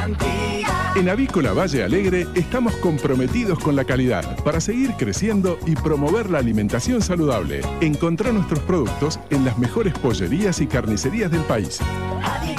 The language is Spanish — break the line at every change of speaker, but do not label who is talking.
garantía.
En Avícola Valle Alegre estamos comprometidos con la calidad para seguir creciendo y promover la alimentación saludable. Encontrá nuestros productos en las mejores pollerías y carnicerías del país.